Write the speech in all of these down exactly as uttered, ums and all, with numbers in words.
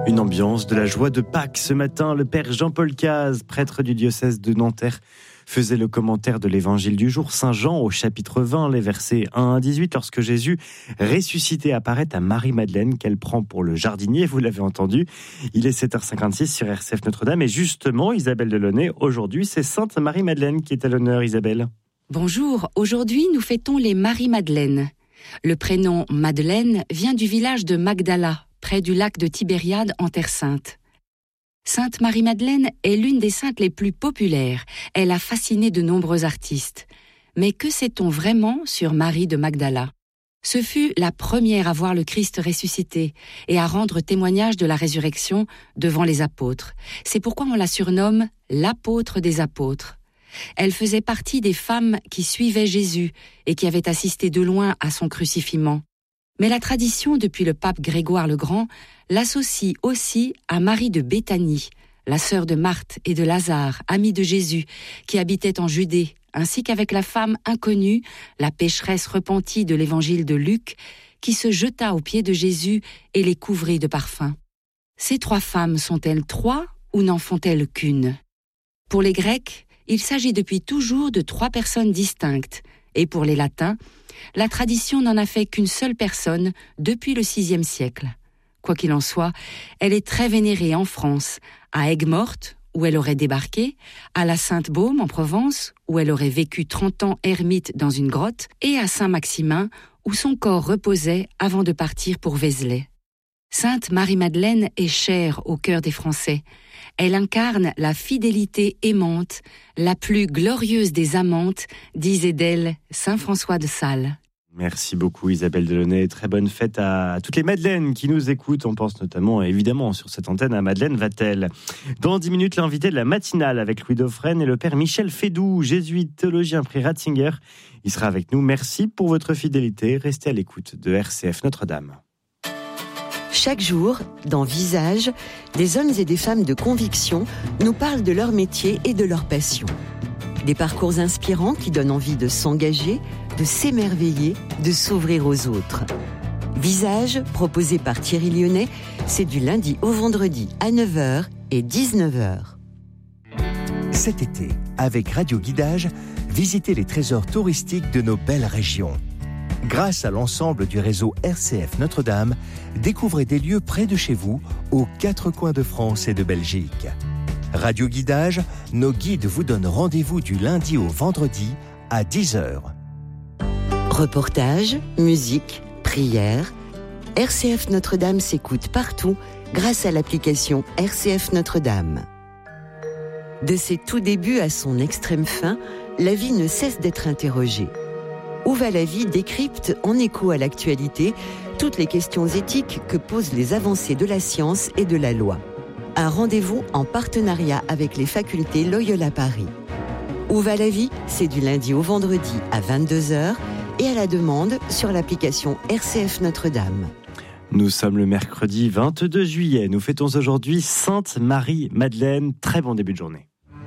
Une ambiance de la joie de Pâques. Ce matin, le père Jean-Paul Caz, prêtre du diocèse de Nanterre, faisait le commentaire de l'évangile du jour, Saint Jean au chapitre vingt, les versets un à dix-huit, lorsque Jésus, ressuscité, apparaît à Marie-Madeleine, qu'elle prend pour le jardinier, vous l'avez entendu. Il est sept heures cinquante-six sur R C F Notre-Dame, et justement, Isabelle Delaunay, aujourd'hui, c'est Sainte Marie-Madeleine qui est à l'honneur, Isabelle. Bonjour, aujourd'hui nous fêtons les Marie-Madeleine. Le prénom Madeleine vient du village de Magdala, près du lac de Tibériade en Terre Sainte. Sainte Marie-Madeleine est l'une des saintes les plus populaires. Elle a fasciné de nombreux artistes. Mais que sait-on vraiment sur Marie de Magdala ? Ce fut la première à voir le Christ ressuscité et à rendre témoignage de la résurrection devant les apôtres. C'est pourquoi on la surnomme l'apôtre des apôtres. Elle faisait partie des femmes qui suivaient Jésus et qui avaient assisté de loin à son crucifixion. Mais la tradition, depuis le pape Grégoire le Grand, l'associe aussi à Marie de Béthanie, la sœur de Marthe et de Lazare, amie de Jésus, qui habitait en Judée, ainsi qu'avec la femme inconnue, la pécheresse repentie de l'évangile de Luc, qui se jeta aux pieds de Jésus et les couvrit de parfums. Ces trois femmes sont-elles trois ou n'en font-elles qu'une ? Pour les Grecs, il s'agit depuis toujours de trois personnes distinctes, et pour les Latins, la tradition n'en a fait qu'une seule personne depuis le sixième siècle. Quoi qu'il en soit, elle est très vénérée en France, à Aigues-Mortes, où elle aurait débarqué, à la Sainte-Baume en Provence, où elle aurait vécu trente ans ermite dans une grotte, et à Saint-Maximin, où son corps reposait avant de partir pour Vézelay. Sainte Marie-Madeleine est chère au cœur des Français. Elle incarne la fidélité aimante, la plus glorieuse des amantes, disait d'elle Saint François de Sales. Merci beaucoup Isabelle Delaunay. Très bonne fête à toutes les Madeleines qui nous écoutent. On pense notamment, évidemment, sur cette antenne à Madeleine Vatel. Dans dix minutes, l'invité de la matinale avec Louis Dauphren et le père Michel Fédoux, jésuite théologien prix Ratzinger. Il sera avec nous. Merci pour votre fidélité. Restez à l'écoute de R C F Notre-Dame. Chaque jour, dans Visage, des hommes et des femmes de conviction nous parlent de leur métier et de leur passion. Des parcours inspirants qui donnent envie de s'engager, de s'émerveiller, de s'ouvrir aux autres. Visage, proposé par Thierry Lyonnais, c'est du lundi au vendredi à neuf heures et dix-neuf heures. Cet été, avec Radio Guidage, visitez les trésors touristiques de nos belles régions. Grâce à l'ensemble du réseau R C F Notre-Dame, découvrez des lieux près de chez vous, aux quatre coins de France et de Belgique. Radio Guidage, nos guides vous donnent rendez-vous du lundi au vendredi à dix heures. Reportages, musique, prières, R C F Notre-Dame s'écoute partout grâce à l'application R C F Notre-Dame. De ses tout débuts à son extrême fin, la vie ne cesse d'être interrogée. Où va la vie décrypte, en écho à l'actualité, toutes les questions éthiques que posent les avancées de la science et de la loi. Un rendez-vous en partenariat avec les facultés Loyola Paris. Où va la vie ? C'est du lundi au vendredi à vingt-deux heures et à la demande sur l'application R C F Notre-Dame. Nous sommes le mercredi vingt-deux juillet. Nous fêtons aujourd'hui Sainte Marie-Madeleine. Très bon début de journée.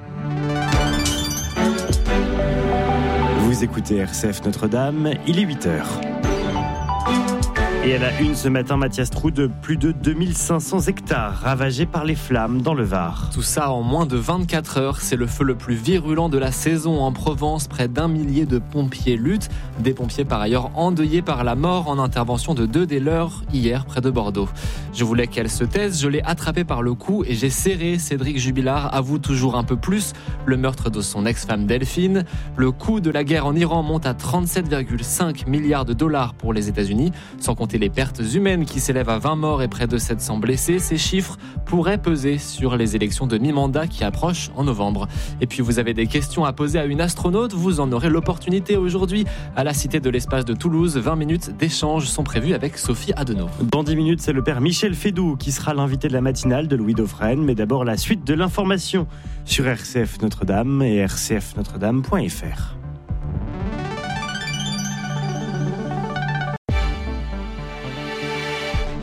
Vous écoutez R C F Notre-Dame, il est huit heures. Et à la une ce matin, Mathias Trou, de plus de deux mille cinq cents hectares ravagés par les flammes dans le Var. Tout ça en moins de vingt-quatre heures. C'est le feu le plus virulent de la saison en Provence. Près d'un millier de pompiers luttent. Des pompiers par ailleurs endeuillés par la mort en intervention de deux des leurs hier près de Bordeaux. Je voulais qu'elle se taise, je l'ai attrapée par le cou et j'ai serré. Cédric Jubilard avoue toujours un peu plus le meurtre de son ex-femme Delphine. Le coût de la guerre en Iran monte à trente-sept virgule cinq milliards de dollars pour les États-Unis, sans compter les pertes humaines qui s'élèvent à vingt morts et près de sept cents blessés. Ces chiffres pourraient peser sur les élections de mi-mandat qui approchent en novembre. Et puis vous avez des questions à poser à une astronaute, vous en aurez l'opportunité aujourd'hui à la Cité de l'Espace de Toulouse. vingt minutes d'échange sont prévues avec Sophie Adenau. Dans dix minutes, c'est le père Michel Fédoux qui sera l'invité de la matinale de Louis Dauphren. Mais d'abord, la suite de l'information sur R C F Notre-Dame et r c f notre dame point f r.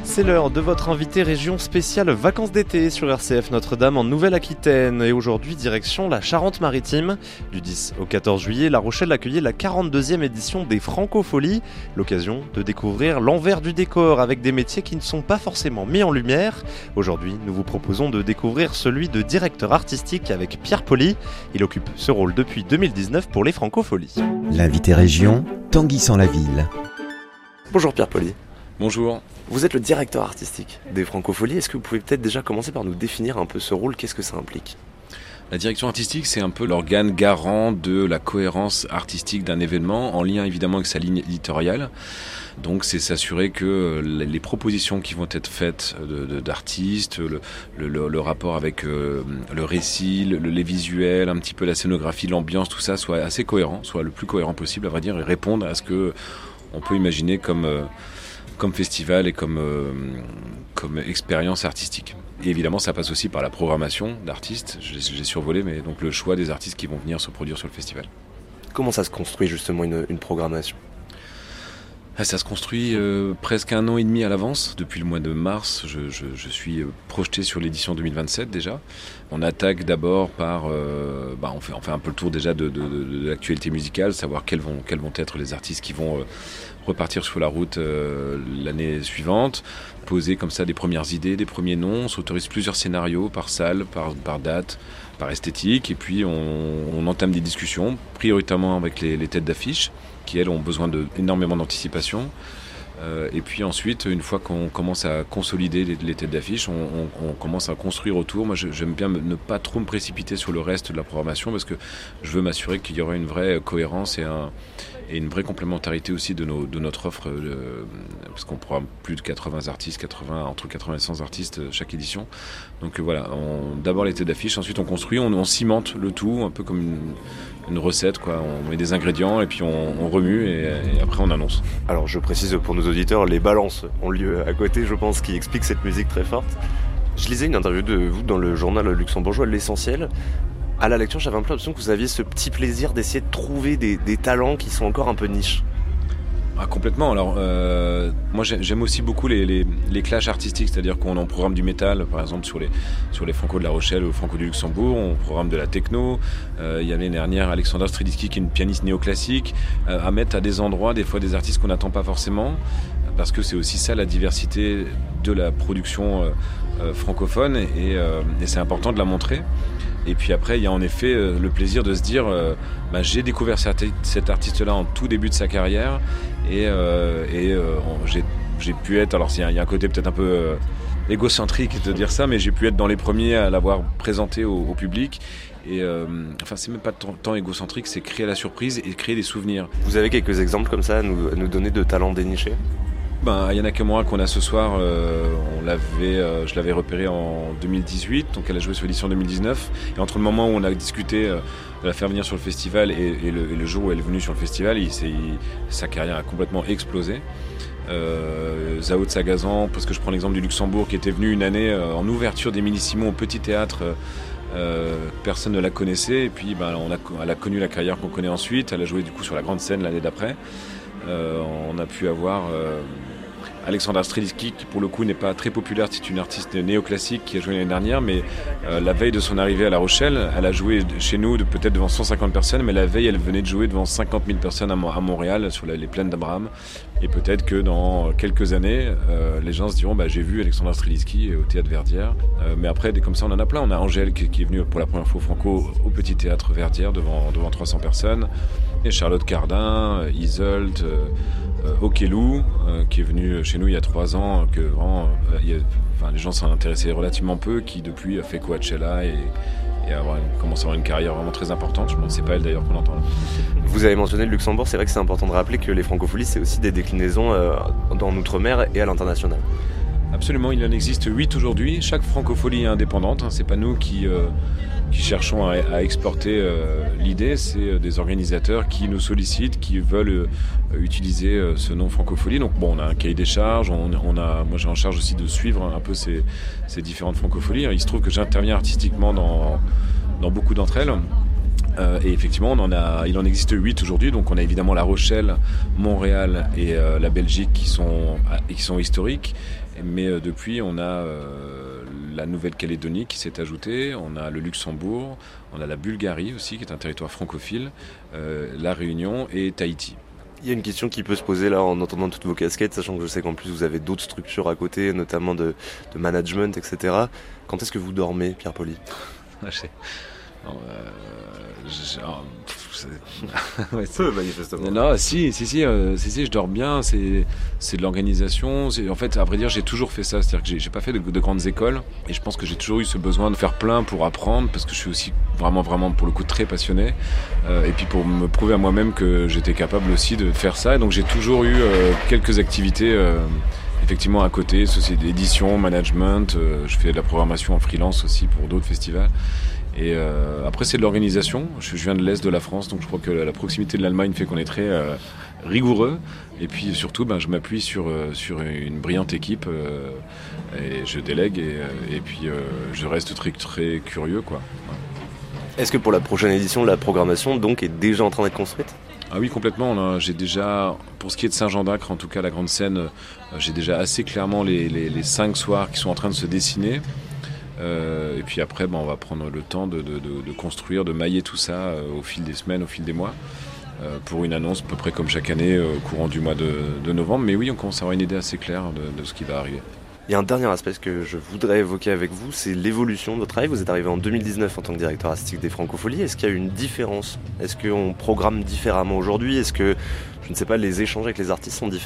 C'est l'heure de votre invité région spéciale vacances d'été sur R C F Notre-Dame en Nouvelle-Aquitaine. Et aujourd'hui, direction la Charente-Maritime. Du dix au quatorze juillet, La Rochelle accueillait la quarante-deuxième édition des Francopholies. L'occasion de découvrir l'envers du décor avec des métiers qui ne sont pas forcément mis en lumière. Aujourd'hui, nous vous proposons de découvrir celui de directeur artistique avec Pierre Poli. Il occupe ce rôle depuis deux mille dix-neuf pour les Francopholies. L'invité région, Tanguy sans la ville. Bonjour Pierre Poli. Bonjour. Vous êtes le directeur artistique des Francopholies. Est-ce que vous pouvez peut-être déjà commencer par nous définir un peu ce rôle? Qu'est-ce que ça implique? La direction artistique, c'est un peu l'organe garant de la cohérence artistique d'un événement, en lien évidemment avec sa ligne éditoriale. Donc c'est s'assurer que les propositions qui vont être faites de, de, d'artistes, le, le, le rapport avec euh, le récit, le, les visuels, un petit peu la scénographie, l'ambiance, tout ça soit assez cohérent, soit le plus cohérent possible, à vrai dire, et répondre à ce que on peut imaginer comme... Euh, comme festival et comme, euh, comme expérience artistique. Et évidemment, ça passe aussi par la programmation d'artistes. J'ai, j'ai survolé, mais donc le choix des artistes qui vont venir se produire sur le festival. Comment ça se construit justement une, une programmation ? Ça se construit euh, presque un an et demi à l'avance. Depuis le mois de mars, je, je, je suis projeté sur l'édition deux mille vingt-sept déjà. On attaque d'abord par... Euh, bah on, fait, on fait un peu le tour déjà de, de, de, de l'actualité musicale, savoir quels vont, quels vont être les artistes qui vont... Euh, repartir sur la route euh, l'année suivante, poser comme ça des premières idées, des premiers noms, on s'autorise plusieurs scénarios par salle, par, par date, par esthétique, et puis on, on entame des discussions, prioritairement avec les, les têtes d'affiche, qui elles ont besoin de énormément d'anticipation. Euh, et puis ensuite, une fois qu'on commence à consolider les, les têtes d'affiche, on, on, on commence à construire autour. Moi, je, j'aime bien me, ne pas trop me précipiter sur le reste de la programmation parce que je veux m'assurer qu'il y aura une vraie cohérence et, un, et une vraie complémentarité aussi de, nos, de notre offre, euh, parce qu'on programme plus de quatre-vingts artistes, quatre-vingts, entre quatre-vingts et cent artistes chaque édition. Donc euh, voilà, on, d'abord les têtes d'affiche, ensuite on construit, on, on cimente le tout, un peu comme une, une recette, quoi. On met des ingrédients et puis on, on remue et, et après on annonce. Alors je précise pour nos auditeurs, les balances ont lieu à côté, je pense, qui explique cette musique très forte. Je lisais une interview de vous dans le journal luxembourgeois L'Essentiel. À la lecture, j'avais un peu l'impression que vous aviez ce petit plaisir d'essayer de trouver des, des talents qui sont encore un peu niches. Ah, complètement. Alors, euh, moi, j'aime aussi beaucoup les, les, les clashs artistiques, c'est-à-dire qu'on en programme du métal, par exemple sur les sur les Franco de La Rochelle ou Franco du Luxembourg, on programme de la techno. Euh, il y a l'année dernière Alexandra Strelitzky qui est une pianiste néoclassique, euh, à mettre à des endroits des fois des artistes qu'on n'attend pas forcément, parce que c'est aussi ça la diversité de la production euh, euh, francophone et, euh, et c'est important de la montrer. Et puis après, il y a en effet euh, le plaisir de se dire euh, bah, j'ai découvert cet, cet artiste-là en tout début de sa carrière et, euh, et euh, on, j'ai, j'ai pu être, alors il y, y a un côté peut-être un peu euh, égocentrique de dire ça, mais j'ai pu être dans les premiers à l'avoir présenté au, au public. Et euh, enfin, c'est même pas tant, tant égocentrique, c'est créer la surprise et créer des souvenirs. Vous avez quelques exemples comme ça à nous, à nous donner de talents dénichés ? Ben, Ayana Kamura qu'on a ce soir, euh, on l'avait, euh, je l'avais repérée en deux mille dix-huit, donc elle a joué sur l'édition deux mille dix-neuf. Et entre le moment où on a discuté euh, de la faire venir sur le festival et, et, le, et le jour où elle est venue sur le festival, il, il, sa carrière a complètement explosé. Euh, Zao de Sagazan, parce que je prends l'exemple du Luxembourg, qui était venu une année euh, en ouverture des Mini-Simons au Petit Théâtre. Euh, personne ne la connaissait, et puis ben, on a, elle a connu la carrière qu'on connaît ensuite. Elle a joué du coup sur la grande scène l'année d'après. Euh, on a pu avoir euh, Alexandra Strelitzky, qui pour le coup n'est pas très populaire, c'est une artiste néoclassique qui a joué l'année dernière, mais euh, la veille de son arrivée à La Rochelle, elle a joué chez nous de, peut-être devant cent cinquante personnes, mais la veille elle venait de jouer devant cinquante mille personnes à, à Montréal, sur la, les plaines d'Abraham. Et peut-être que dans quelques années, euh, les gens se diront bah, j'ai vu Alexandra Strelitzky au Théâtre Verdière. Euh, mais après, comme ça, on en a plein. On a Angèle qui, qui est venue pour la première fois au Franco au Petit Théâtre Verdière devant, devant trois cents personnes. Et Charlotte Cardin, Isolde, euh, euh, Okelou, euh, qui est venue chez nous il y a trois ans, que vraiment, euh, il y a, enfin, les gens s'en intéressaient relativement peu, qui depuis a fait Coachella et, et avoir une, commence à avoir une carrière vraiment très importante. Je ne sais pas elle d'ailleurs qu'on entend là. Vous avez mentionné le Luxembourg, c'est vrai que c'est important de rappeler que les Francopholies, c'est aussi des déclinaisons euh, dans l'outre-mer et à l'international. Absolument, il en existe huit aujourd'hui. Chaque francophonie est indépendante. Hein. C'est pas nous qui, euh, qui cherchons à, à exporter euh, l'idée. C'est euh, des organisateurs qui nous sollicitent, qui veulent euh, utiliser euh, ce nom francophonie. Donc bon, on a un cahier des charges. On, on a, moi, j'ai en charge aussi de suivre un peu ces, ces différentes francopholies. Il se trouve que j'interviens artistiquement dans, dans beaucoup d'entre elles. Euh, et effectivement, on en a, il en existe huit aujourd'hui. Donc, on a évidemment La Rochelle, Montréal et euh, la Belgique qui sont, qui sont historiques. Mais euh, depuis, on a euh, la Nouvelle-Calédonie qui s'est ajoutée, on a le Luxembourg, on a la Bulgarie aussi, qui est un territoire francophile, euh, la Réunion et Tahiti. Il y a une question qui peut se poser là en entendant toutes vos casquettes, sachant que je sais qu'en plus vous avez d'autres structures à côté, notamment de, de management, et cetera. Quand est-ce que vous dormez, Pierre Poli ? Non, euh, je, oh, pff, ouais, peu manifestement. Non, si, si, si, euh, si, si, je dors bien. C'est, c'est de l'organisation. C'est, en fait, à vrai dire, j'ai toujours fait ça. C'est-à-dire que j'ai, j'ai pas fait de, de grandes écoles, et je pense que j'ai toujours eu ce besoin de faire plein pour apprendre, parce que je suis aussi vraiment, vraiment, pour le coup, très passionné. Euh, et puis pour me prouver à moi-même que j'étais capable aussi de faire ça. Et donc j'ai toujours eu euh, quelques activités. Euh, Effectivement, à côté, société d'édition, management, euh, je fais de la programmation en freelance aussi pour d'autres festivals. Et euh, après, c'est de l'organisation. Je, je viens de l'Est de la France, donc je crois que la, la proximité de l'Allemagne fait qu'on est très euh, rigoureux. Et puis surtout, ben, je m'appuie sur, euh, sur une brillante équipe euh, et je délègue et, euh, et puis euh, je reste très, très curieux, quoi. Ouais. Est-ce que pour la prochaine édition, la programmation donc, est déjà en train d'être construite ? Ah oui, complètement. On a, j'ai déjà, pour ce qui est de Saint-Jean-d'Acre, en tout cas la grande scène, euh, j'ai déjà assez clairement les, les, les cinq soirs qui sont en train de se dessiner. Euh, et puis après, ben, on va prendre le temps de, de, de, de construire, de mailler tout ça euh, au fil des semaines, au fil des mois, euh, pour une annonce à peu près comme chaque année euh, au courant du mois de, de novembre. Mais oui, on commence à avoir une idée assez claire de, de ce qui va arriver. Il y a un dernier aspect que je voudrais évoquer avec vous, c'est l'évolution de votre travail. Vous êtes arrivé en deux mille dix-neuf en tant que directeur artistique des Francopholies. Est-ce qu'il y a une différence ? Est-ce qu'on programme différemment aujourd'hui ? Est-ce que, je ne sais pas, les échanges avec les artistes sont différents ?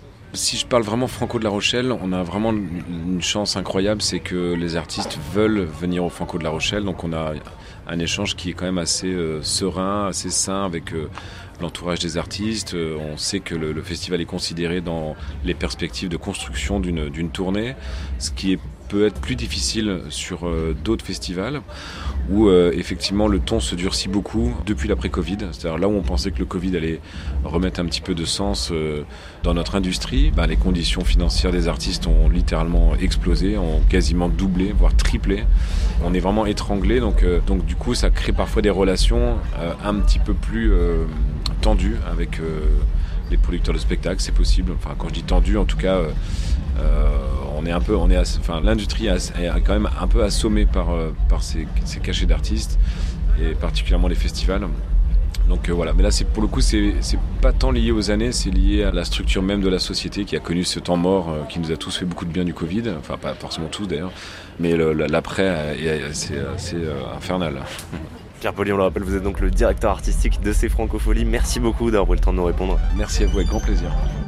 Si je parle vraiment Franco de la Rochelle, on a vraiment une chance incroyable, c'est que les artistes veulent venir au Franco de la Rochelle. Donc on a un échange qui est quand même assez euh, serein, assez sain avec euh, l'entourage des artistes. Euh, on sait que le, le festival est considéré dans les perspectives de construction d'une, d'une tournée, ce qui est, peut être plus difficile sur euh, d'autres festivals où euh, effectivement le ton se durcit beaucoup depuis l'après-Covid. C'est-à-dire là où on pensait que le Covid allait remettre un petit peu de sens euh, dans notre industrie, ben, les conditions financières des artistes ont littéralement explosé, ont quasiment doublé, voire triplé. On est vraiment étranglé, donc, euh, donc du coup ça crée parfois des relations euh, un petit peu plus euh, tendues avec euh, les producteurs de spectacles, c'est possible. Enfin, quand je dis tendu, en tout cas, euh, euh, on est un peu, on est, ass- enfin, l'industrie est, est quand même un peu assommée par euh, par ces, ces cachets d'artistes et particulièrement les festivals. Donc euh, voilà, mais là c'est pour le coup c'est c'est pas tant lié aux années, c'est lié à la structure même de la société qui a connu ce temps mort euh, qui nous a tous fait beaucoup de bien du Covid, enfin pas forcément tous d'ailleurs, mais le, l'après est, c'est, c'est euh, infernal. Pierre Poli, on le rappelle, vous êtes donc le directeur artistique de ces Francopholies. Merci beaucoup d'avoir pris le temps de nous répondre. Merci à vous, avec grand plaisir.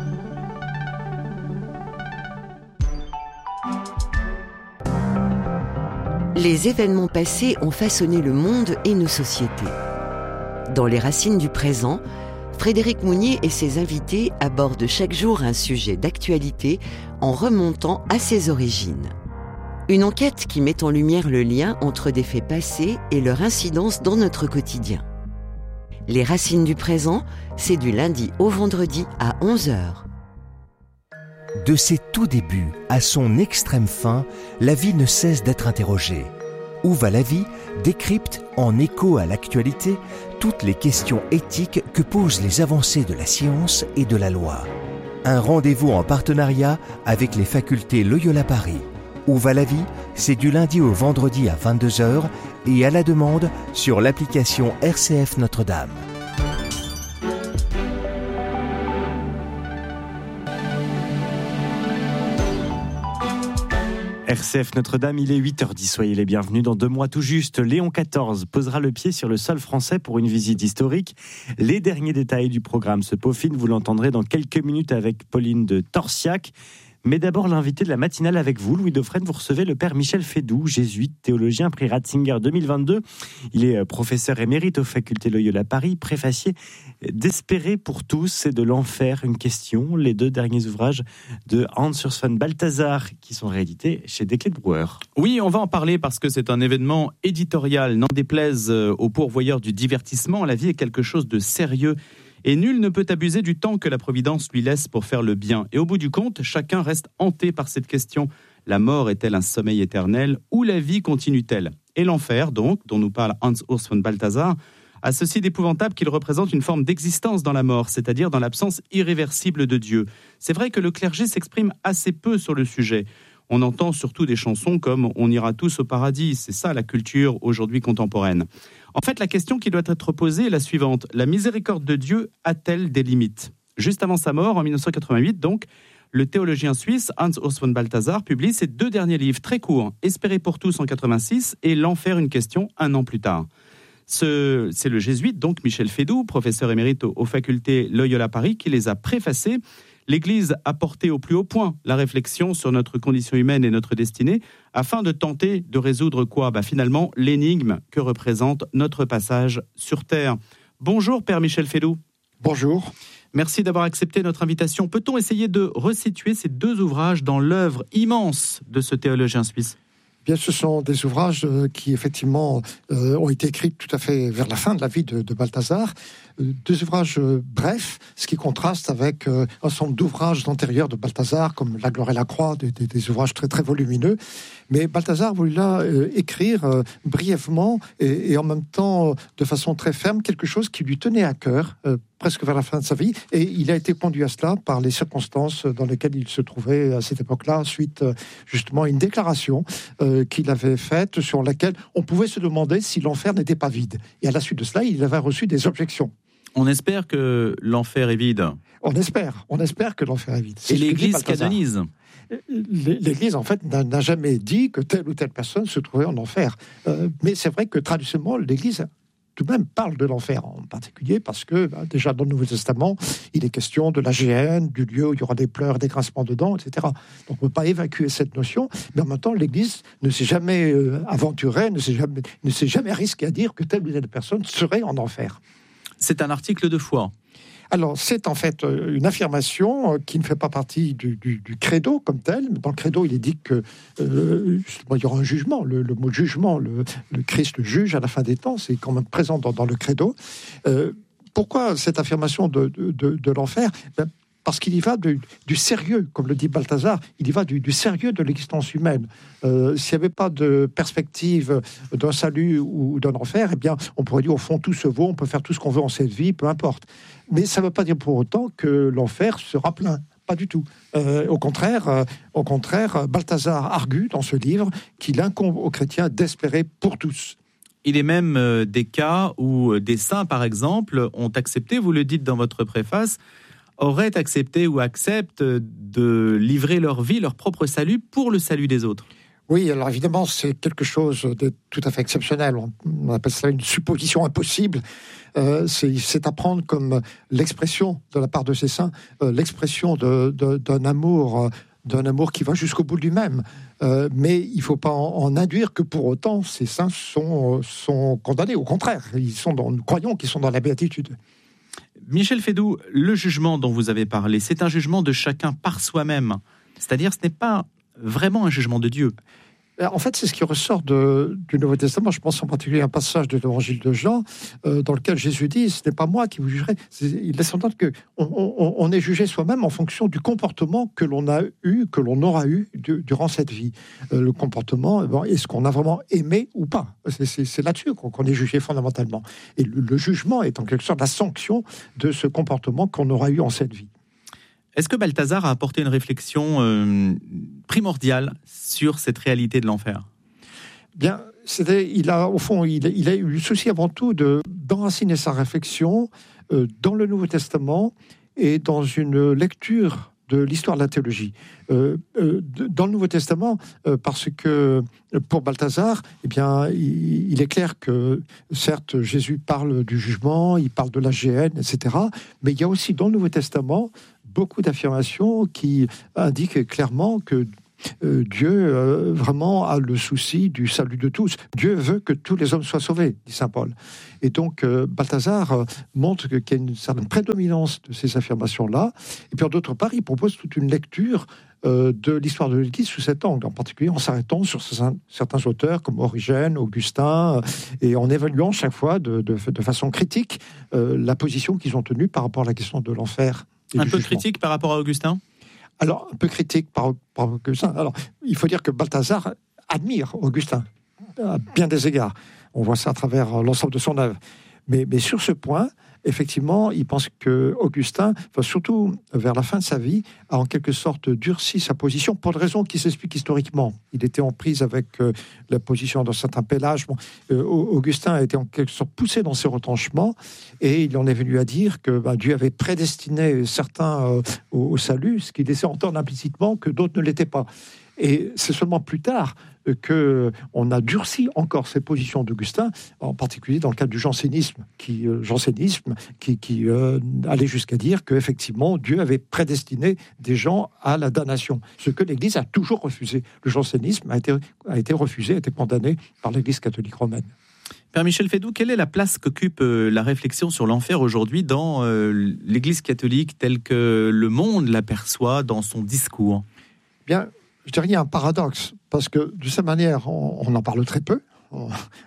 Les événements passés ont façonné le monde et nos sociétés. Dans Les Racines du présent, Frédéric Mounier et ses invités abordent chaque jour un sujet d'actualité en remontant à ses origines. Une enquête qui met en lumière le lien entre des faits passés et leur incidence dans notre quotidien. Les Racines du présent, c'est du lundi au vendredi à onze heures. De ses tout débuts à son extrême fin, la vie ne cesse d'être interrogée. Où va la vie décrypte, en écho à l'actualité, toutes les questions éthiques que posent les avancées de la science et de la loi. Un rendez-vous en partenariat avec les facultés Loyola Paris. Où va la vie, c'est du lundi au vendredi à vingt-deux heures et à la demande sur l'application R C F Notre-Dame. R C F Notre-Dame, il est huit heures dix, soyez les bienvenus. Dans deux mois tout juste, Léon quatorze posera le pied sur le sol français pour une visite historique. Les derniers détails du programme se peaufinent, vous l'entendrez dans quelques minutes avec Pauline de Torsiac. Mais d'abord, l'invité de la matinale avec vous, Louis Dauphren, vous recevez le père Michel Fédoux, jésuite, théologien, prix Ratzinger deux mille vingt-deux. Il est professeur émérite aux facultés Loyola Paris, préfacier d'Espérer pour tous et de l'enfer, une question, les deux derniers ouvrages de Hans Urs von Balthasar qui sont réédités chez Desclés de Brouwer. Oui, on va en parler parce que c'est un événement éditorial, n'en déplaise aux pourvoyeurs du divertissement. La vie est quelque chose de sérieux. Et nul ne peut abuser du temps que la Providence lui laisse pour faire le bien. Et au bout du compte, chacun reste hanté par cette question. La mort est-elle un sommeil éternel ou la vie continue-t-elle ? Et l'enfer, donc, dont nous parle Hans Urs von Balthasar, à ceci d'épouvantable qu'il représente une forme d'existence dans la mort, c'est-à-dire dans l'absence irréversible de Dieu. C'est vrai que le clergé s'exprime assez peu sur le sujet. On entend surtout des chansons comme « On ira tous au paradis », c'est ça la culture aujourd'hui contemporaine. En fait, la question qui doit être posée est la suivante. La miséricorde de Dieu a-t-elle des limites ? Juste avant sa mort, en mille neuf cent quatre-vingt-huit, donc, le théologien suisse Hans Urs von Balthasar publie ses deux derniers livres très courts, « Espérer pour tous » en quatre-vingt-six et « L'enfer, une question » un an plus tard. Ce, c'est le jésuite, donc Michel Fédoux, professeur émérite aux, aux facultés Loyola Paris, qui les a préfacés. L'Église a porté au plus haut point la réflexion sur notre condition humaine et notre destinée, afin de tenter de résoudre quoi ? Bah finalement, l'énigme que représente notre passage sur Terre. Bonjour Père Michel Fédoux. Bonjour. Merci d'avoir accepté notre invitation. Peut-on essayer de resituer ces deux ouvrages dans l'œuvre immense de ce théologien suisse ? Bien, ce sont des ouvrages qui, effectivement, euh, ont été écrits tout à fait vers la fin de la vie de, de Balthasar. Euh, deux ouvrages euh, brefs, ce qui contraste avec euh, un certain nombre d'ouvrages antérieurs de Balthasar, comme La gloire et la croix, des, des, des ouvrages très, très volumineux. Mais Balthasar voulait là euh, écrire euh, brièvement et, et en même temps, euh, de façon très ferme, quelque chose qui lui tenait à cœur, euh, presque vers la fin de sa vie, et il a été conduit à cela par les circonstances dans lesquelles il se trouvait à cette époque-là, suite justement à une déclaration euh, qu'il avait faite, sur laquelle on pouvait se demander si l'enfer n'était pas vide. Et à la suite de cela, il avait reçu des objections. On espère que l'enfer est vide. On espère, on espère que l'enfer est vide. C'est Et l'Église canonise. L'Église, en fait, n'a, n'a jamais dit que telle ou telle personne se trouvait en enfer. Euh, mais c'est vrai que traditionnellement, l'Église tout de même parle de l'enfer, en particulier parce que, bah, déjà dans le Nouveau Testament, il est question de la géhenne, du lieu où il y aura des pleurs, des grincements de dents, et cetera. Donc on ne peut pas évacuer cette notion, mais en même temps, l'Église ne s'est jamais euh, aventurée, ne s'est jamais, ne s'est jamais risquée à dire que telle ou telle personne serait en enfer. C'est un article de foi. Alors, c'est en fait une affirmation qui ne fait pas partie du, du, du credo comme tel. Dans le credo, il est dit que euh, il y aura un jugement. Le, le mot jugement, le, le Christ juge à la fin des temps, c'est quand même présent dans, dans le credo. Euh, pourquoi cette affirmation de, de, de, de l'enfer ? Ben, parce qu'il y va de, du sérieux, comme le dit Balthasar, il y va du, du sérieux de l'existence humaine. Euh, s'il n'y avait pas de perspective d'un salut ou d'un enfer, eh bien, on pourrait dire, au fond, tout se vaut, on peut faire tout ce qu'on veut en cette vie, peu importe. Mais ça ne veut pas dire pour autant que l'enfer sera plein. Pas du tout. Euh, au contraire, euh, au contraire, Balthasar argue dans ce livre qu'il incombe aux chrétiens d'espérer pour tous. Il est même euh, des cas où des saints, par exemple, ont accepté, vous le dites dans votre préface, auraient accepté ou acceptent de livrer leur vie, leur propre salut, pour le salut des autres. Oui, alors évidemment, c'est quelque chose de tout à fait exceptionnel. On appelle ça une supposition impossible. Euh, c'est, c'est à prendre comme l'expression de la part de ces saints, euh, l'expression de, de, d'un amour, d'un amour qui va jusqu'au bout de lui-même. Euh, mais il ne faut pas en, en induire que pour autant ces saints sont, sont condamnés. Au contraire, ils sont dans, nous croyons qu'ils sont dans la béatitude. Michel Fédoux, le jugement dont vous avez parlé, c'est un jugement de chacun par soi-même. C'est-à-dire, ce n'est pas vraiment un jugement de Dieu. En fait, c'est ce qui ressort de, du Nouveau Testament. Je pense en particulier à un passage de l'Évangile de Jean, euh, dans lequel Jésus dit « Ce n'est pas moi qui vous jugerai ». Il laisse entendre qu'on on, on est jugé soi-même en fonction du comportement que l'on a eu, que l'on aura eu du, durant cette vie. Euh, le comportement, bon, est-ce qu'on a vraiment aimé ou pas ? C'est, c'est, c'est là-dessus qu'on, qu'on est jugé fondamentalement. Et le, le jugement est en quelque sorte la sanction de ce comportement qu'on aura eu en cette vie. Est-ce que Balthasar a apporté une réflexion euh, primordiale sur cette réalité de l'enfer ? Bien, c'était, il a, au fond, il a, il a eu le souci avant tout de, d'enraciner sa réflexion euh, dans le Nouveau Testament et dans une lecture de l'histoire de la théologie. Euh, euh, dans le Nouveau Testament, euh, parce que pour Balthasar, eh bien, il, il est clair que, certes, Jésus parle du jugement, il parle de la géhenne, et cetera, mais il y a aussi dans le Nouveau Testament beaucoup d'affirmations qui indiquent clairement que euh, Dieu euh, vraiment a le souci du salut de tous. Dieu veut que tous les hommes soient sauvés, dit saint Paul. Et donc euh, Balthasar euh, montre qu'il y a une certaine prédominance de ces affirmations-là. Et puis d'autre part, il propose toute une lecture euh, de l'histoire de l'Église sous cet angle, en particulier en s'arrêtant sur certains, certains auteurs comme Origène, Augustin, euh, et en évaluant chaque fois de, de, de façon critique euh, la position qu'ils ont tenue par rapport à la question de l'enfer. Un peu critique par rapport à Augustin ? Alors, un peu critique par, par Augustin. Alors, il faut dire que Balthasar admire Augustin à bien des égards. On voit ça à travers l'ensemble de son œuvre. Mais, mais sur ce point, effectivement, il pense que Augustin, enfin, surtout vers la fin de sa vie, a en quelque sorte durci sa position pour des raisons qui s'expliquent historiquement. Il était en prise avec euh, la position d'un certain Pélage. Bon, euh, Augustin a été en quelque sorte poussé dans ses retranchements et il en est venu à dire que ben, Dieu avait prédestiné certains euh, au, au salut, ce qui laissait entendre implicitement que d'autres ne l'étaient pas. Et c'est seulement plus tard qu'on a durci encore ces positions d'Augustin, en particulier dans le cadre du jansénisme, qui, euh, jansénisme, qui, qui euh, allait jusqu'à dire qu'effectivement, Dieu avait prédestiné des gens à la damnation, ce que l'Église a toujours refusé. Le jansénisme a été, a été refusé, a été condamné par l'Église catholique romaine. Père Michel Fédoux, quelle est la place qu'occupe euh, la réflexion sur l'enfer aujourd'hui dans euh, l'Église catholique telle que le monde l'aperçoit dans son discours ? Bien, je dirais qu'il y a un paradoxe, parce que de cette manière, on, on en parle très peu. On,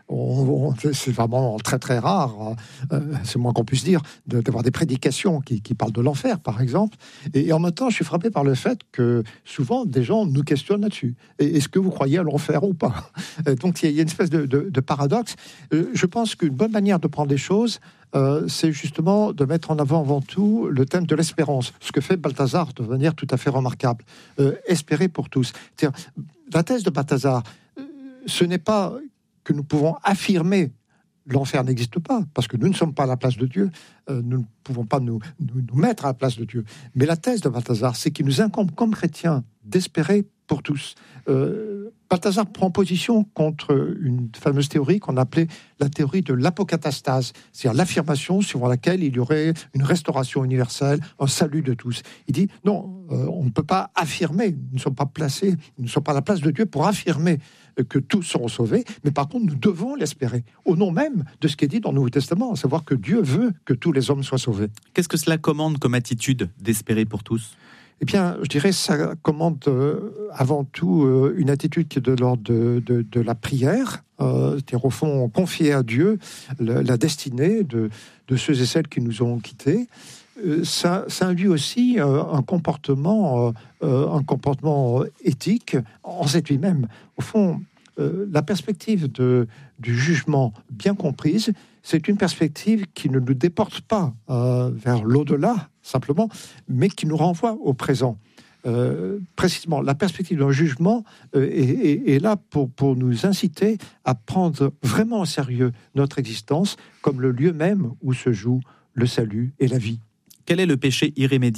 on, c'est vraiment très très rare, euh, c'est moins qu'on puisse dire, de, d'avoir des prédications qui, qui parlent de l'enfer, par exemple. Et, et en même temps, je suis frappé par le fait que souvent, des gens nous questionnent là-dessus. Et, est-ce que vous croyez à l'enfer ou pas ? Donc, il y, y a une espèce de, de, de paradoxe. Euh, je pense qu'une bonne manière de prendre les choses, Euh, c'est justement de mettre en avant avant tout le thème de l'espérance, ce que fait Balthazar de manière tout à fait remarquable. Euh, espérer pour tous. C'est-à-dire, la thèse de Balthazar, euh, ce n'est pas que nous pouvons affirmer l'enfer n'existe pas, parce que nous ne sommes pas à la place de Dieu, euh, nous ne pouvons pas nous, nous, nous mettre à la place de Dieu. Mais la thèse de Balthazar, c'est qu'il nous incombe comme chrétiens d'espérer pour tous. Euh, Balthazar prend position contre une fameuse théorie qu'on appelait la théorie de l'apocatastase, c'est-à-dire l'affirmation suivant laquelle il y aurait une restauration universelle, un salut de tous. Il dit non, euh, on ne peut pas affirmer, nous ne sommes pas placés, nous ne sommes pas à la place de Dieu pour affirmer que tous seront sauvés, mais par contre nous devons l'espérer, au nom même de ce qui est dit dans le Nouveau Testament, à savoir que Dieu veut que tous les hommes soient sauvés. Qu'est-ce que cela commande comme attitude d'espérer pour tous ? Eh bien, je dirais ça commande euh, avant tout euh, une attitude qui est de l'ordre de, de, de la prière, euh, c'est-à-dire au fond confier à Dieu le, la destinée de, de ceux et celles qui nous ont quittés. Euh, ça, ça induit aussi euh, un comportement, euh, un comportement éthique en cette lui-même. Au fond, euh, la perspective de, du jugement bien comprise, c'est une perspective qui ne nous déporte pas euh, vers l'au-delà, simplement, mais qui nous renvoie au présent. Euh, précisément, la perspective d'un jugement euh, est, est, est là pour, pour nous inciter à prendre vraiment au sérieux notre existence comme le lieu même où se joue le salut et la vie. Quel est le péché irrémédiable ?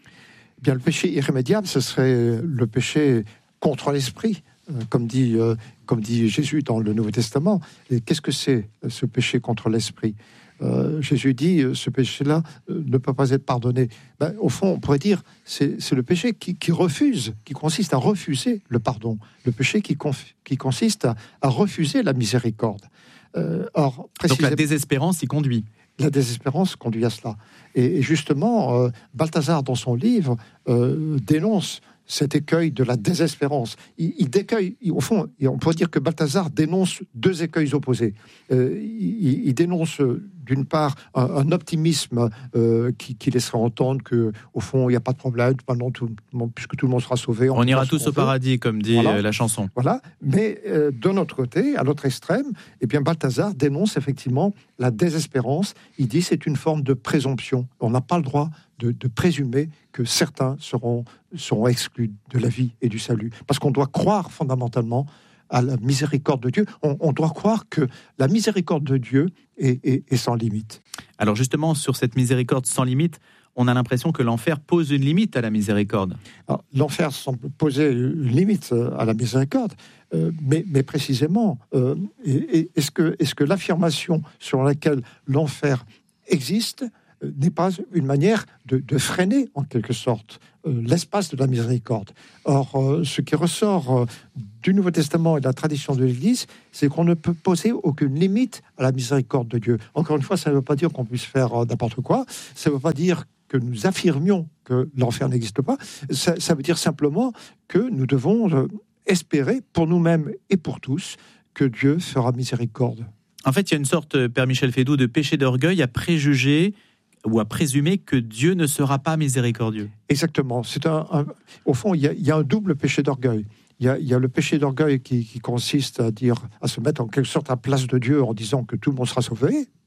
Eh bien, le péché irrémédiable, ce serait le péché contre l'esprit, euh, comme dit, euh, comme dit Jésus dans le Nouveau Testament. Et qu'est-ce que c'est, ce péché contre l'esprit ? Euh, Jésus dit, euh, ce péché-là euh, ne peut pas être pardonné. Ben, au fond, on pourrait dire, c'est, c'est le péché qui, qui refuse, qui consiste à refuser le pardon. Le péché qui, conf, qui consiste à, à refuser la miséricorde. Euh, or, Donc la désespérance y conduit. La désespérance conduit à cela. Et, et justement, euh, Balthazar, dans son livre, euh, dénonce cet écueil de la désespérance. Il, il décueille, il, au fond, on pourrait dire que Balthazar dénonce deux écueils opposés. Euh, il, il dénonce d'une part un, un optimisme euh, qui, qui laisserait entendre que, au fond, il n'y a pas de problème, non, tout, puisque tout le monde sera sauvé. On, on ira tous au veut. paradis, comme dit voilà. la chanson. Voilà. Mais euh, de notre côté, à l'autre extrême, eh bien Balthazar dénonce effectivement la désespérance. Il dit c'est une forme de présomption. On n'a pas le droit de, de présumer que certains seront, seront exclus de la vie et du salut. Parce qu'on doit croire fondamentalement à la miséricorde de Dieu. On, on doit croire que la miséricorde de Dieu est, est, est sans limite. Alors justement, sur cette miséricorde sans limite, on a l'impression que l'enfer pose une limite à la miséricorde. Alors, l'enfer semble poser une limite à la miséricorde, euh, mais, mais précisément, euh, est-ce que, est-ce que l'affirmation sur laquelle l'enfer existe euh, n'est pas une manière de, de freiner, en quelque sorte, euh, l'espace de la miséricorde ? Or, euh, ce qui ressort euh, du Nouveau Testament et de la tradition de l'Église, c'est qu'on ne peut poser aucune limite à la miséricorde de Dieu. Encore une fois, ça ne veut pas dire qu'on puisse faire euh, n'importe quoi, ça ne veut pas dire que nous affirmions que l'enfer n'existe pas, ça, ça veut dire simplement que nous devons euh, espérer pour nous-mêmes et pour tous que Dieu fera miséricorde. En fait, il y a une sorte, Père Michel Fédoux, de péché d'orgueil à préjuger ou à présumer que Dieu ne sera pas miséricordieux. Exactement. C'est un, un, au fond, il y, a, il y a un double péché d'orgueil. Il y a, il y a le péché d'orgueil qui, qui consiste à dire, à se mettre en quelque sorte à la place de Dieu en disant que tout le monde sera sauvé.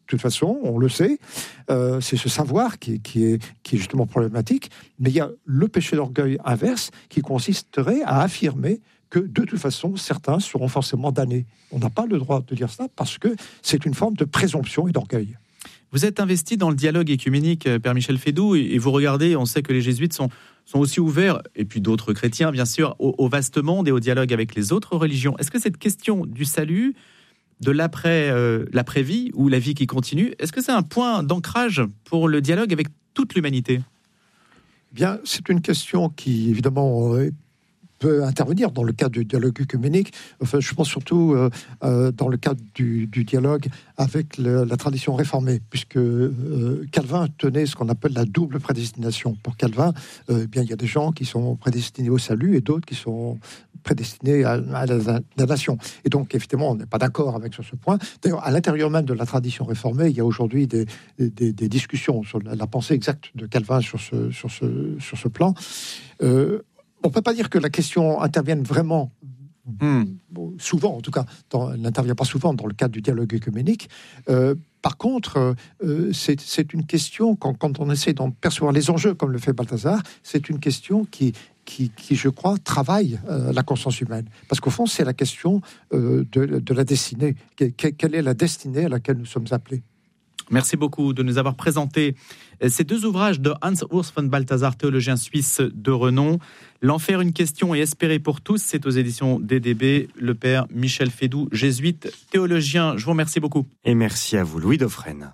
toute façon, on le sait. Euh, c'est ce savoir qui, qui, est, qui est justement problématique. Mais il y a le péché d'orgueil inverse qui consisterait à affirmer que de toute façon, certains seront forcément damnés. On n'a pas le droit de dire ça parce que c'est une forme de présomption et d'orgueil. Vous êtes investi dans le dialogue écuménique, Père Michel Fédoux, et vous regardez, on sait que les jésuites sont, sont aussi ouverts, et puis d'autres chrétiens, bien sûr, au, au vaste monde et au dialogue avec les autres religions. Est-ce que cette question du salut, de l'après, euh, l'après-vie, ou la vie qui continue, est-ce que c'est un point d'ancrage pour le dialogue avec toute l'humanité ? Bien, c'est une question qui, évidemment, euh, peut intervenir dans le cadre du dialogue œcuménique. Enfin, je pense surtout euh, euh, dans le cadre du, du dialogue avec le, la tradition réformée, puisque euh, Calvin tenait ce qu'on appelle la double prédestination. Pour Calvin, euh, eh bien, il y a des gens qui sont prédestinés au salut et d'autres qui sont prédestinés à, à la damnation. Et donc, évidemment, on n'est pas d'accord avec sur ce point. D'ailleurs, à l'intérieur même de la tradition réformée, il y a aujourd'hui des, des, des discussions sur la, la pensée exacte de Calvin sur ce, sur ce, sur ce plan. Euh, On ne peut pas dire que la question intervienne vraiment, hmm. souvent en tout cas, dans, elle n'intervient pas souvent dans le cadre du dialogue œcuménique. Euh, par contre, euh, c'est, c'est une question, quand, quand on essaie d'en percevoir les enjeux, comme le fait Balthazar, c'est une question qui, qui, qui je crois, travaille euh, la conscience humaine. Parce qu'au fond, c'est la question euh, de, de la destinée. Quelle est la destinée à laquelle nous sommes appelés ? Merci beaucoup de nous avoir présenté ces deux ouvrages de Hans Urs von Balthasar, théologien suisse de renom. L'enfer, une question et espérer pour tous, c'est aux éditions D D B. Le père Michel Fédoux, jésuite, théologien. Je vous remercie beaucoup. Et merci à vous, Louis Dauphren.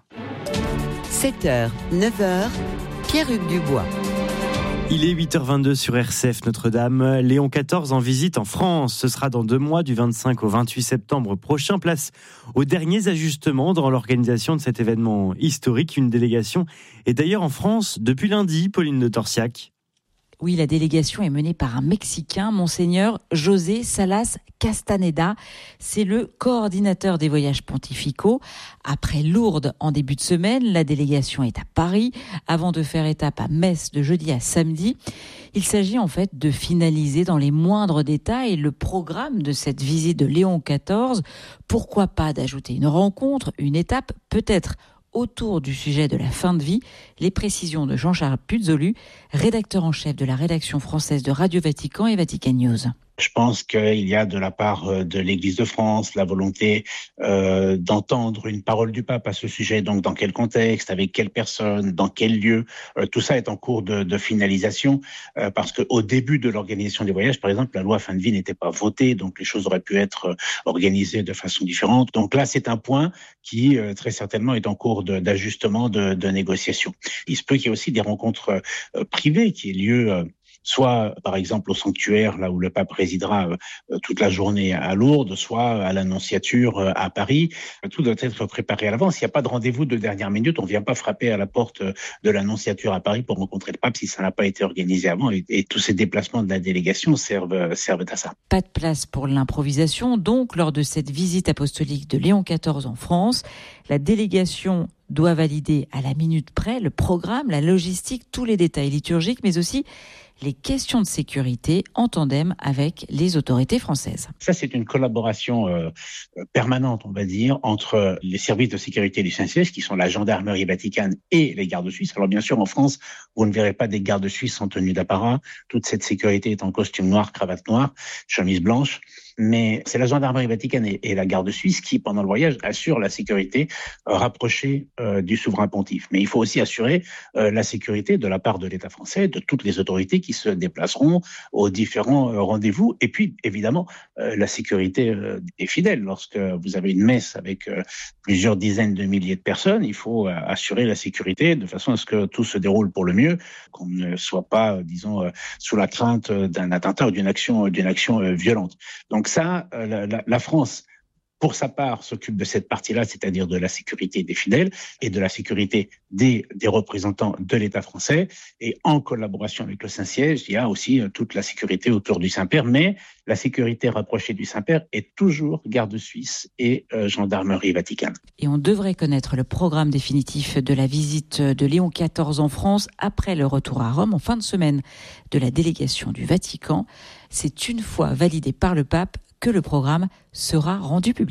sept heures, neuf heures, Pierre-Hugues Dubois. Il est huit heures vingt-deux sur R C F Notre-Dame. Léon quatorze en visite en France. Ce sera dans deux mois, du vingt-cinq au vingt-huit septembre prochain. Place aux derniers ajustements dans l'organisation de cet événement historique. Une délégation est d'ailleurs en France depuis lundi, Pauline de Torsiac. Oui, la délégation est menée par un Mexicain, Monseigneur José Salas Castaneda. C'est le coordinateur des voyages pontificaux. Après Lourdes en début de semaine, la délégation est à Paris avant de faire étape à Metz de jeudi à samedi. Il s'agit en fait de finaliser dans les moindres détails le programme de cette visite de Léon quatorze. Pourquoi pas d'ajouter une rencontre, une étape, peut-être autour du sujet de la fin de vie, les précisions de Jean-Charles Puzolu, rédacteur en chef de la rédaction française de Radio Vatican et Vatican News. Je pense qu'il y a de la part de l'Église de France la volonté euh, d'entendre une parole du pape à ce sujet. Donc, dans quel contexte, avec quelle personne, dans quel lieu, euh, tout ça est en cours de, de finalisation euh, parce qu'au début de l'organisation des voyages, par exemple, la loi fin de vie n'était pas votée, donc les choses auraient pu être organisées de façon différente. Donc là, c'est un point qui euh, très certainement est en cours de, d'ajustement, de, de négociation. Il se peut qu'il y ait aussi des rencontres euh, privées qui aient lieu euh, soit par exemple au sanctuaire, là où le pape résidera euh, toute la journée à Lourdes, soit à l'Annonciature euh, à Paris. Tout doit être préparé à l'avance. Il n'y a pas de rendez-vous de dernière minute. On ne vient pas frapper à la porte de l'Annonciature à Paris pour rencontrer le pape si ça n'a pas été organisé avant. Et, et tous ces déplacements de la délégation servent, servent à ça. Pas de place pour l'improvisation, donc, lors de cette visite apostolique de Léon quatorze en France. La délégation doit valider à la minute près le programme, la logistique, tous les détails liturgiques, mais aussi les questions de sécurité en tandem avec les autorités françaises. Ça, c'est une collaboration euh, permanente, on va dire, entre les services de sécurité du Saint-Siège, qui sont la gendarmerie vaticane et les gardes suisses. Alors bien sûr, en France, vous ne verrez pas des gardes suisses en tenue d'apparat. Toute cette sécurité est en costume noir, cravate noire, chemise blanche. Mais c'est la gendarmerie vaticane et, et la garde suisse qui, pendant le voyage, assurent la sécurité euh, rapprochée euh, du souverain pontife. Mais il faut aussi assurer euh, la sécurité de la part de l'État français, de toutes les autorités qui se déplaceront aux différents euh, rendez-vous. Et puis, évidemment, euh, la sécurité euh, des fidèles. Lorsque vous avez une messe avec euh, plusieurs dizaines de milliers de personnes, il faut euh, assurer la sécurité de façon à ce que tout se déroule pour le mieux, qu'on ne soit pas, euh, disons, euh, sous la crainte d'un attentat ou d'une action, d'une action euh, violente. Donc, Donc ça, la, la, la France, pour sa part, s'occupe de cette partie-là, c'est-à-dire de la sécurité des fidèles et de la sécurité des, des représentants de l'État français. Et en collaboration avec le Saint-Siège, il y a aussi toute la sécurité autour du Saint-Père, mais la sécurité rapprochée du Saint-Père est toujours garde suisse et euh, gendarmerie vaticane. Et on devrait connaître le programme définitif de la visite de Léon quatorze en France après le retour à Rome en fin de semaine de la délégation du Vatican. C'est une fois validé par le pape que le programme sera rendu public.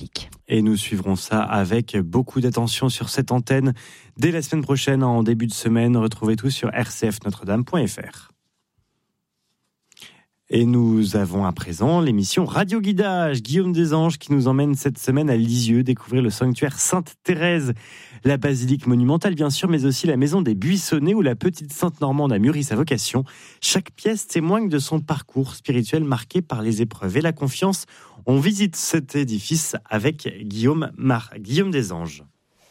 Et nous suivrons ça avec beaucoup d'attention sur cette antenne. Dès la semaine prochaine, en début de semaine, retrouvez tout sur r c f notre dame point f r. Et nous avons à présent l'émission Radio Guidage. Guillaume Desanges qui nous emmène cette semaine à Lisieux découvrir le sanctuaire Sainte-Thérèse, la basilique monumentale bien sûr, mais aussi la maison des Buissonnets où la petite Sainte Normande a mûri sa vocation. Chaque pièce témoigne de son parcours spirituel marqué par les épreuves et la confiance. On visite cet édifice avec Guillaume, Mar... Guillaume Desanges.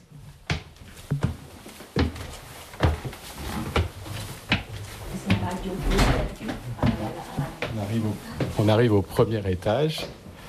On arrive, au, on arrive au premier étage.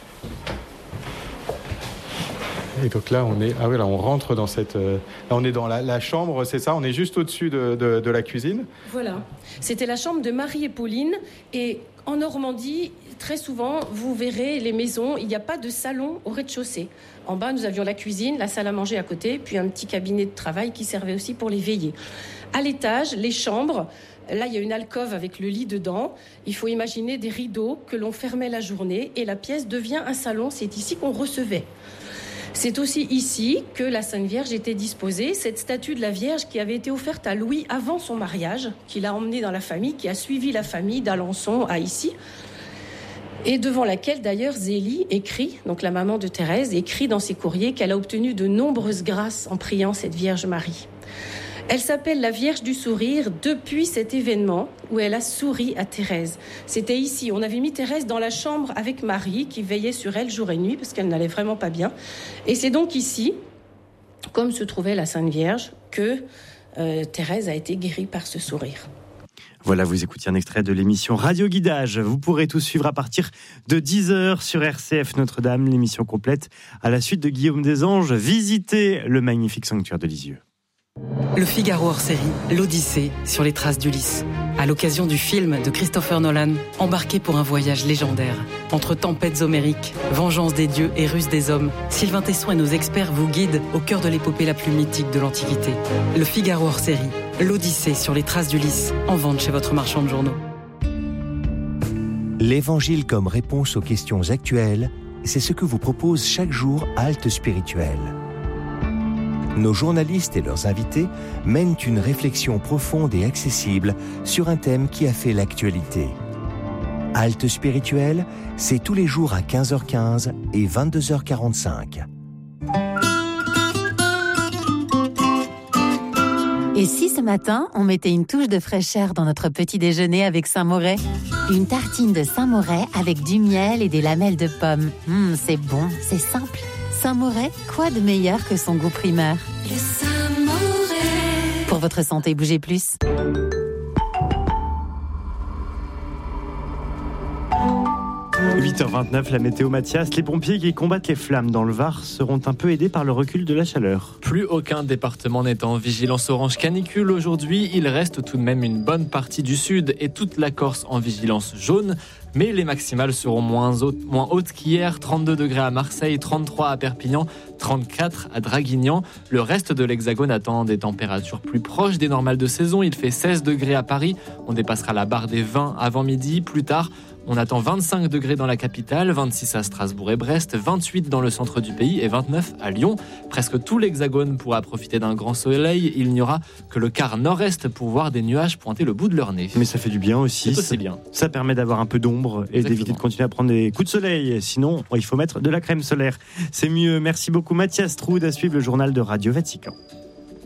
Et donc là, on est, ah oui, là, on rentre dans cette, là, on est dans la, la chambre, c'est ça. On est juste au-dessus de, de, de la cuisine. Voilà, c'était la chambre de Marie et Pauline. Et en Normandie, très souvent, vous verrez les maisons, il n'y a pas de salon au rez-de-chaussée. En bas, nous avions la cuisine, la salle à manger à côté, puis un petit cabinet de travail qui servait aussi pour les veillées. À l'étage, les chambres. Là, il y a une alcôve avec le lit dedans. Il faut imaginer des rideaux que l'on fermait la journée et la pièce devient un salon. C'est ici qu'on recevait. C'est aussi ici que la Sainte Vierge était disposée. Cette statue de la Vierge qui avait été offerte à Louis avant son mariage, qu'il a emmenée dans la famille, qui a suivi la famille d'Alençon à ici, et devant laquelle d'ailleurs Zélie écrit, donc la maman de Thérèse, écrit dans ses courriers qu'elle a obtenu de nombreuses grâces en priant cette Vierge Marie. Elle s'appelle la Vierge du Sourire depuis cet événement où elle a souri à Thérèse. C'était ici, on avait mis Thérèse dans la chambre avec Marie qui veillait sur elle jour et nuit parce qu'elle n'allait vraiment pas bien. Et c'est donc ici, comme se trouvait la Sainte Vierge, que euh, Thérèse a été guérie par ce sourire. Voilà, vous écoutiez un extrait de l'émission Radio Guidage. Vous pourrez tout suivre à partir de dix heures sur R C F Notre-Dame, l'émission complète à la suite de Guillaume Desanges. Visitez le magnifique sanctuaire de Lisieux. Le Figaro hors série, l'Odyssée sur les traces d'Ulysse. À l'occasion du film de Christopher Nolan, embarqué pour un voyage légendaire. Entre tempêtes homériques, vengeance des dieux et ruse des hommes, Sylvain Tesson et nos experts vous guident au cœur de l'épopée la plus mythique de l'Antiquité. Le Figaro hors série, l'Odyssée sur les traces d'Ulysse, en vente chez votre marchand de journaux. L'Évangile comme réponse aux questions actuelles, c'est ce que vous propose chaque jour Halte Spirituelle. Nos journalistes et leurs invités mènent une réflexion profonde et accessible sur un thème qui a fait l'actualité. Halte Spirituelle, c'est tous les jours à quinze heures quinze et vingt-deux heures quarante-cinq. Et si ce matin, on mettait une touche de fraîcheur dans notre petit déjeuner avec Saint-Moret ? Une tartine de Saint-Moret avec du miel et des lamelles de pommes. Mmh, c'est bon, c'est simple. Saint-Moret, quoi de meilleur que son goût primaire ? Le Saint-Moret. Pour votre santé, bougez plus. huit heures vingt-neuf, la météo Mathias. Les pompiers qui combattent les flammes dans le Var seront un peu aidés par le recul de la chaleur. Plus aucun département n'est en vigilance orange canicule aujourd'hui. Il reste tout de même une bonne partie du sud et toute la Corse en vigilance jaune. Mais les maximales seront moins hautes, moins hautes qu'hier. trente-deux degrés à Marseille, trente-trois à Perpignan, trente-quatre à Draguignan. Le reste de l'Hexagone attend des températures plus proches des normales de saison. Il fait seize degrés à Paris. On dépassera la barre des vingt avant midi. Plus tard, on attend vingt-cinq degrés dans la capitale, vingt-six à Strasbourg et Brest, vingt-huit dans le centre du pays et vingt-neuf à Lyon. Presque tout l'Hexagone pourra profiter d'un grand soleil. Il n'y aura que le quart nord-est pour voir des nuages pointer le bout de leur nez. Mais ça fait du bien aussi. C'est aussi bien. Ça permet d'avoir un peu d'ombre et Exactement. d'éviter de continuer à prendre des coups de soleil. Sinon, il faut mettre de la crème solaire. C'est mieux. Merci beaucoup Mathias Troud. À suivre le journal de Radio Vatican.